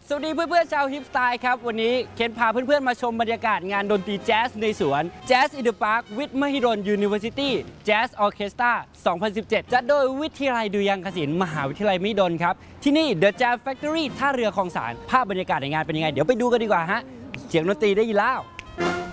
สวัสดีเพื่อนๆชาวฮิปสไตล์ครับวันนี้เคนพาเพื่อนๆมาชมบรรยากาศงานดนตรีแจ๊สในสวน Jazz in the Park with Mahidol University Jazz Orchestra 2017 จัดโดยวิทยาลัยดุริยางคศิลป์มหาวิทยาลัยมหิดลครับที่นี่ The Jazz Factory ท่าเรือคลองสานภาพบรรยากาศในงานเป็นยังไงเดี๋ยวไปดูกันดีกว่าฮะเสียงดนตรีได้ยินแล้ว